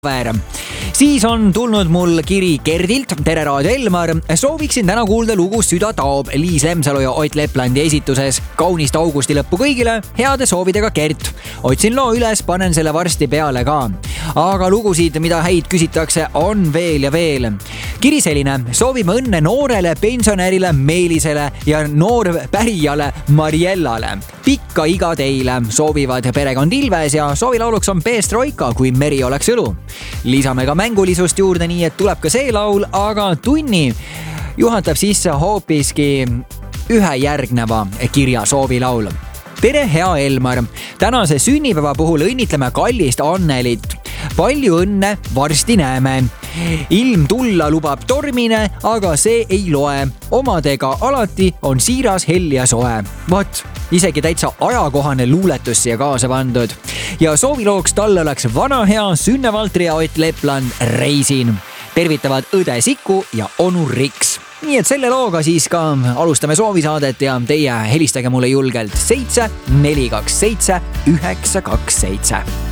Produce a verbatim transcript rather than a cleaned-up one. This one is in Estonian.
Väär. Siis on tulnud mul kiri Gerdilt. Tere Raadio Elmar. Sooviksin täna kuulda lugu Süda taob Liis Lemsalu ja Ott Leplandi esituses. Kaunist augusti lõppu kõigile. Heade soovidega Gert. Otsin loo üles, panen selle varsti peale ka. Aga lugusid, mida häid küsitakse, on veel ja veel. Kiri selline. Soovime õnne noorele pensionärile Meelisele ja noorpärijale Mariellale. Pikka iga teile soovivad perekond Ilves ja soovilauluks on Peestroika, kui meri oleks õlu. Lisame ka mängulisust juurde, nii et tuleb ka see laul, aga tunni juhatab sisse hoopiski ühe järgneva kirja soovilaul. Tere, hea Elmar! Tänase sünnipäeva puhul õnnitleme kallist Annelit. Palju õnne, varsti näeme. Ilm tulla lubab tormine, aga see ei loe. Omadega alati on siiras, hell ja soe. Vat, isegi täitsa ajakohane luuletus siia kaasa pandud. Ja soovilooks talle oleks vana hea Sünne Valtri ja Ott Lepland Reisin. Tervitavad õde Siku ja onu Riks. Nii et selle looga siis ka alustame soovisaadet ja teie helistage mulle julgelt seitse neli kaks seitse üheksa kaks seitse.